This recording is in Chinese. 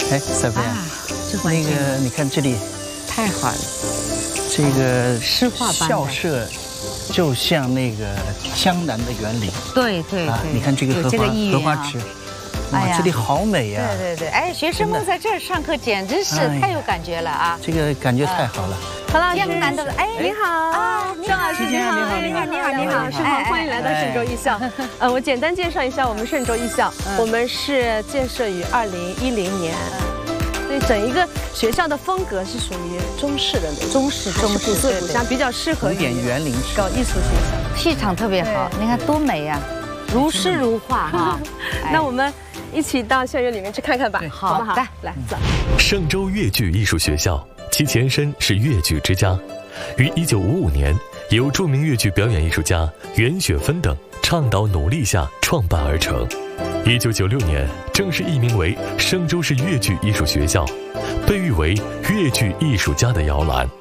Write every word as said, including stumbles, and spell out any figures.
哎，小飞啊，那个你看这里， 太好了， 这个诗画般的校舍，就像那个江南的园林。 对对啊， 对， 你看这个荷有这花个意蕴啊荷花池，哇，这里好美呀！ 对对对，哎，学生们在这儿上课简直是太有感觉了啊！ 这个感觉太好了。 何老师， 江南的哎， 你好啊，郑老师你好， 你好你好，你好，你好，师傅，欢迎来到嵊州艺校。呃，我简单介绍一下我们嵊州艺校，我们是建设于二零一零年。对，整一个学校的风格是属于中式的那种，中式中式古色古香，比较适合于古典园林式搞艺术学校， 气场特别好，你看多美呀，如诗如画哈。 那我们一起到校园里面去看看吧，好不好？来，走。 嵊州越剧艺术学校，其前身是越剧之家，于一九五五年由著名越剧表演艺术家袁雪芬等倡导努力下创办而成。一九九六年正式易名为嵊州市越剧艺术学校，被誉为越剧艺术家的摇篮。